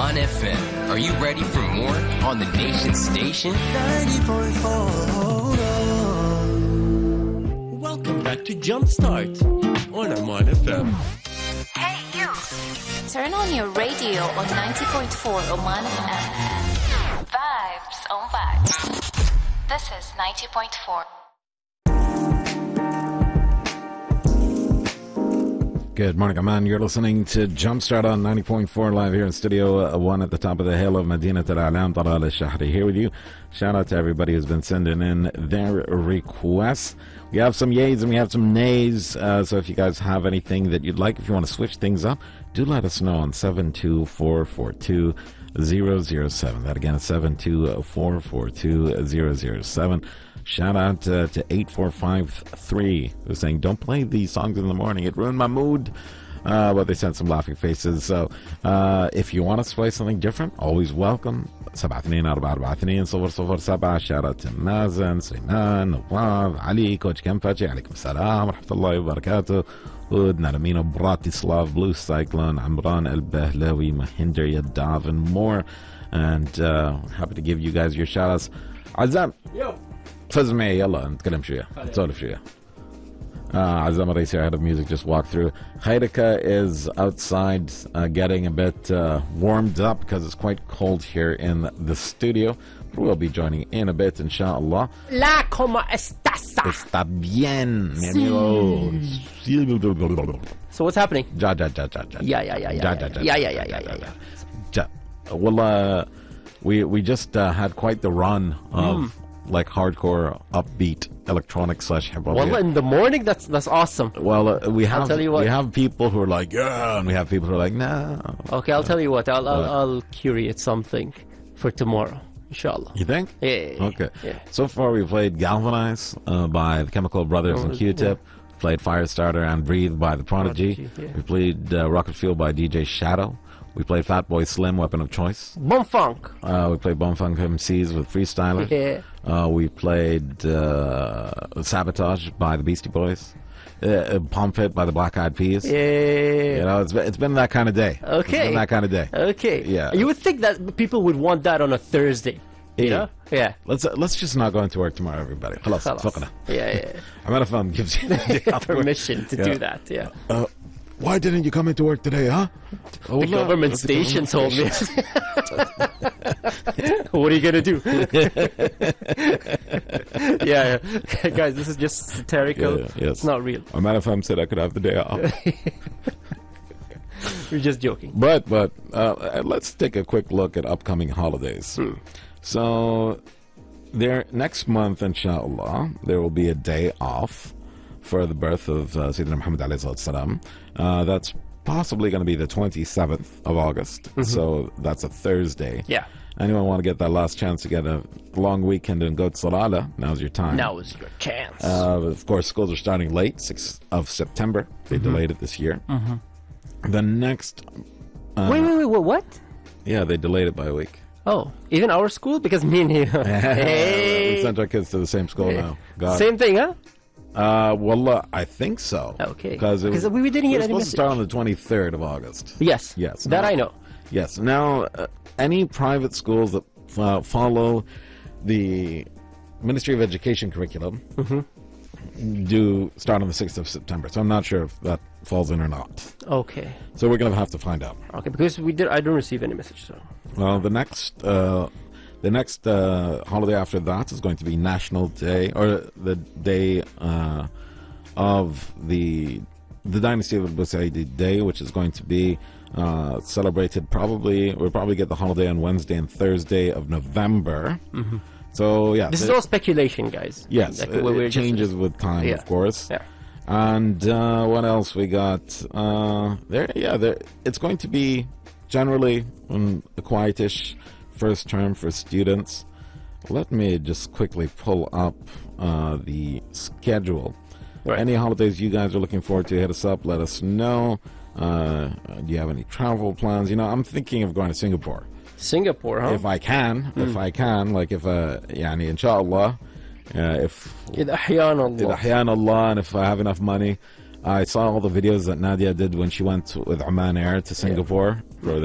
Oman FM. Are you ready for more on the nation station? 90.4. Welcome back to Jumpstart on Oman FM. Hey, you. Turn on your radio on 90.4 Oman FM. Vibes on vibes. This is 90.4. Good morning, Oman. You're listening to Jumpstart on 90.4 live here in Studio 1 at the top of the hill of Medina Al-Alam, Talal Al-Shahri here with you. Shout out to everybody who's been sending in their requests. We have some yays and we have some nays. So if you guys have anything that you'd like, if you want to switch things up, do let us know on 72442-007. That again is 72442-007. Shout out to 8453 who's saying, don't play these songs in the morning. It ruined my mood. But they sent some laughing faces. So if you want us to play something different, always welcome. 72442-0007. Shout out to Mazen, Sulaiman, Nawab, Ali, Coach Kempachi, alaikum salam, rahmatullahi wa barakatuh. Ud, Naramino, Bratislav, Blue Cyclone, Amran Al-Bahlawi, Mahinder Yadav, and more. And happy to give you guys your shout outs. Azam. Yo. فز معي يلا نتكلم شوية نسولف شوية. عزام الرئيسي, head of music, just walked through. Khairika is outside getting a bit warmed up because it's quite cold here in the studio. We'll be joining in a bit, inshallah. La, ¿cómo estás? Está bien, mi amigo. So what's happening? Ja. Well, we just had quite the run of like hardcore, upbeat, electronic / hip hop. Well, in the morning, that's awesome. Well, we have tell you what. we have people who are like, yeah, and we have people who are like, nah. Okay, I'll tell you what. I'll curate something for tomorrow, inshallah. You think? Yeah. Okay. Yeah. So far, we played Galvanize by the Chemical Brothers and Q-Tip. Yeah. Played Firestarter and Breathe by the Prodigy. Yeah. We played Rocket Fuel by DJ Shadow. We played Fatboy Slim, Weapon of Choice. Bum Funk. We played Bumfunk MCs with Freestyler. Yeah. We played Sabotage by the Beastie Boys. Pump It by the Black Eyed Peas. Yeah. You know, it's been that kind of day. Okay. It's been that kind of day. Okay. Yeah. You would think that people would want that on a Thursday. You know? Yeah. Let's just not go into work tomorrow, everybody. خلاص اتفقنا. Yeah. Amara Fam gives you permission to do that. Yeah. Why didn't you come into work today, huh? The government station told me. What are you gonna do? yeah, guys, this is just satirical. Yes. It's not real. Amara Fam said I could have the day off. We're just joking. But let's take a quick look at upcoming holidays. So there next month, inshallah, there will be a day off for the birth of Sayyidina Muhammad alayhi salam. That's possibly going to be the 27th of August. So that's a Thursday. Yeah. Anyone want to get that last chance to get a long weekend and go to Salalah? Now's your time. Now is your chance. Of course, schools are starting late, 6th of September. They delayed it this year. The next... wait, what? Yeah, they delayed it by a week. Oh, even our school? Because me and you... Hey. We sent our kids to the same school now. God. Same thing, huh? Well, I think so. Okay. Because we didn't get any supposed message. to start on the 23rd of August. Yes. Yes. That now, I know. Yes. Now, any private schools that follow the Ministry of Education curriculum do start on the 6th of September. So I'm not sure if that falls in or not. Okay. So we're going to have to find out. Okay, because I don't receive any message, so... Well, the next holiday after that is going to be National Day, or the day of the Dynasty of Al-Busaidi Day, which is going to be celebrated we'll probably get the holiday on Wednesday and Thursday of November. So, yeah. This is all speculation, guys. Yes, like, it changes with time, of course. Yeah. And what else we got? It's going to be generally a quietish first term for students. Let me just quickly pull up the schedule. Right. Any holidays you guys are looking forward to, hit us up, let us know. Do you have any travel plans? You know, I'm thinking of going to Singapore. Singapore, huh? If I can, like if يعني إن شاء الله, if إذا أحيانا الله, and if I have enough money. I saw all the videos that Nadia did when she went with Oman Air to Singapore for